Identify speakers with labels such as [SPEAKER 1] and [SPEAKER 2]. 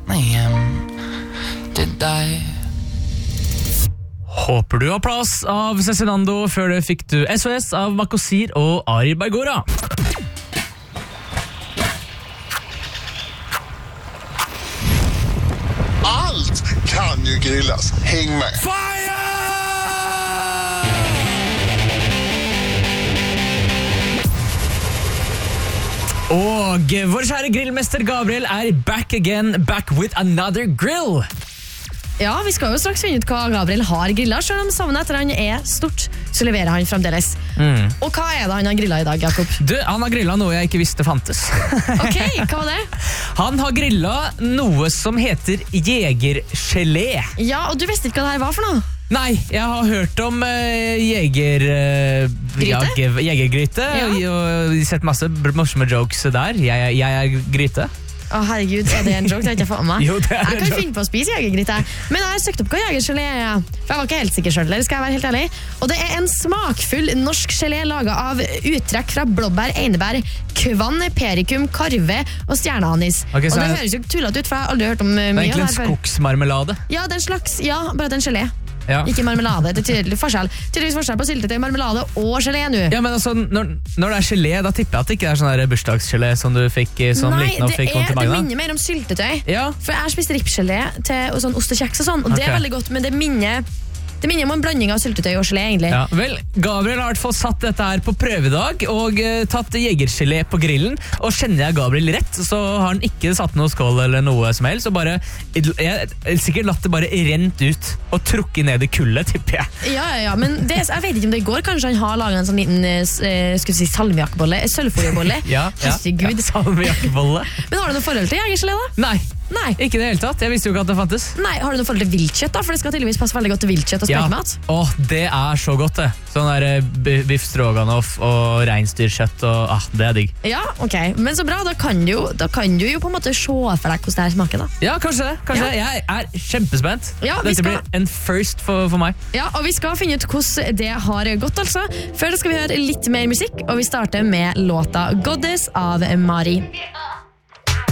[SPEAKER 1] meg hjem til deg.
[SPEAKER 2] Håper du har plass av Cezinando. Før det fikk du SOS av Makosir og Ari Bergora.
[SPEAKER 3] Allt kan ju grillas. Häng med.
[SPEAKER 2] Fire! Og vår kjære grillmester Gabriel er back again, back with another grill.
[SPEAKER 4] Ja, vi skal jo straks finne ut hva Gabriel har grillet. Selv om savnet etter han er stort, så leverer han fremdeles. Og hva er det han har grillet i dag, Jakob?
[SPEAKER 2] Du, han har grillet noe jeg ikke visste fantes.
[SPEAKER 4] Ok, hva var det?
[SPEAKER 2] Han har grillet noe som heter jegergelé.
[SPEAKER 4] Ja, og du visste ikke hva det her var for noe?
[SPEAKER 2] Nei, jeg har hørt om jegergryte, og sett masse morsomme jokes der. Jeg er gryte.
[SPEAKER 4] Å herregud, er det en joke? Det har ikke jeg fått med meg.
[SPEAKER 2] Jo, det er en
[SPEAKER 4] Jeg kan
[SPEAKER 2] joke.
[SPEAKER 4] finne på å spise jegergryte. Men jeg har søkt opp hva jegergelé er. For jeg var ikke helt sikker selv, eller skal jeg være helt ærlig. Og det er en smakfull norsk gelé laget av uttrekk fra blåbær, einebær, kvann, perikum, karve og stjerneanis.
[SPEAKER 2] Ok, så
[SPEAKER 4] og det
[SPEAKER 2] er-
[SPEAKER 4] høres jo tullete ut, for jeg har aldri hørt om mye
[SPEAKER 2] Det er
[SPEAKER 4] av
[SPEAKER 2] egentlig
[SPEAKER 4] det
[SPEAKER 2] en
[SPEAKER 4] her før.
[SPEAKER 2] skogsmarmelade.
[SPEAKER 4] Ja, det er en slags, ja, bare at det er en gelé.
[SPEAKER 2] Ja.
[SPEAKER 4] Ikke marmelade, det er tydelig forskjell. Tydeligvis forskjell på syltetøy, marmelade og gelé nå.
[SPEAKER 2] Ja, men altså, når det er gelé, da tipper jeg at det ikke er sånn der bursdagsgelé som du fikk som
[SPEAKER 4] Nei,
[SPEAKER 2] liten og fikk vondt i
[SPEAKER 4] det
[SPEAKER 2] magen av.
[SPEAKER 4] minner mer om syltetøy.
[SPEAKER 2] Ja.
[SPEAKER 4] For jeg har spist ripsgelé til og sånn ost og kjeks og sånn, og det er
[SPEAKER 2] Ok.
[SPEAKER 4] veldig godt, men det minner om en blanding av syltetøy og gelé, egentlig.
[SPEAKER 2] Ja, vel, Gabriel har i hvert fall satt dette her på prøvedag og tatt jegergelé på grillen. Og kjenner jeg Gabriel rett, så har han ikke satt noe skål eller noe som helst. Og bare, jeg sikkert latt det bare rent ut og trukket ned i kullet, tipper jeg.
[SPEAKER 4] Ja, men det, jeg vet ikke om det går. Kanskje han har laget en sånn liten skulle si salmiakkebolle, sølvfoliebolle.
[SPEAKER 2] Ja,
[SPEAKER 4] Herregud.
[SPEAKER 2] Salmiakkbolle.
[SPEAKER 4] Men har du noe forhold til jegergelé, da?
[SPEAKER 2] Nei, ikke i det hele tatt. Jeg visste jo ikke at det fantes.
[SPEAKER 4] Nei, har du noe forhold til viltkjøtt, da? For det skal tydeligvis passe veldig godt til viltkjøtt og spekemat.
[SPEAKER 2] Åh, det er så godt det. Sånn der biff stroganoff og reinsdyrkjøtt og det er digg.
[SPEAKER 4] Ja, ok. Men så bra, da kan du jo på en måte se for deg hvordan det her smaker, da.
[SPEAKER 2] Ja, kanskje det. Jeg er kjempespent.
[SPEAKER 4] Ja, vi
[SPEAKER 2] Dette
[SPEAKER 4] skal-
[SPEAKER 2] blir en first for meg.
[SPEAKER 4] Ja, og vi skal finne ut hvordan det har gått, altså. Før det skal vi høre litt mer musikk, og vi starter med låta Goddess av Mari.